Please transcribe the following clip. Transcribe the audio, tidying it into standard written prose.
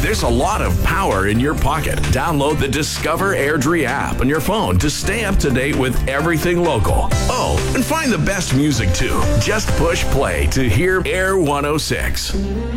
There's a lot of power in your pocket. Download the Discover Airdrie app on your phone to stay up to date with everything local. Oh, and find the best music too. Just push play to hear Air 106.